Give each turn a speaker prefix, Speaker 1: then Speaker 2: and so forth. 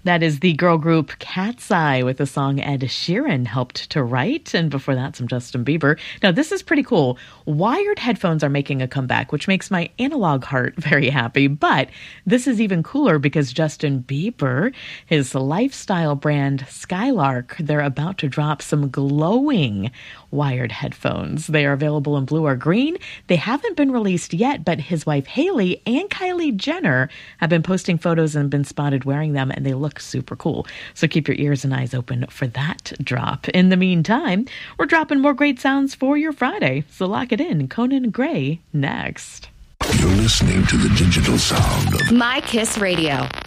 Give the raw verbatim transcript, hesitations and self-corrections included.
Speaker 1: That is the girl group Cat's Eye with the song Ed Sheeran helped to write. And before that, some Justin Bieber. Now, this is pretty cool. Wired headphones are making a comeback, which makes my analog heart very happy. But this is even cooler because Justin Bieber, his lifestyle brand Skylark, they're about to drop some glowing wired headphones. They are available in blue or green. They haven't been released yet, but his wife Hailey and Kylie Jenner have been posting photos and been spotted wearing them, and they look super cool. So keep your ears and eyes open for that drop. In the meantime, we're dropping more great sounds for your Friday, so lock it in. Conan Gray next.
Speaker 2: You're listening to the digital sound of
Speaker 3: My Kiss Radio.